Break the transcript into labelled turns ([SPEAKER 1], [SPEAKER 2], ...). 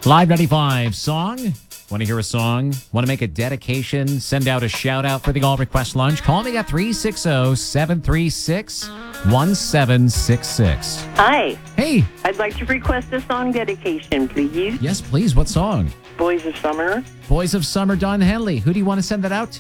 [SPEAKER 1] Live 95 song. Want to hear a song? Want to make a dedication? Send out a shout out for the All Request Lunch? Call me at 360-736-1766.
[SPEAKER 2] Hi.
[SPEAKER 1] Hey.
[SPEAKER 2] I'd like to request a song dedication, please.
[SPEAKER 1] Yes, please. What song?
[SPEAKER 2] Boys of Summer.
[SPEAKER 1] Boys of Summer, Don Henley. Who do you want to send that out to?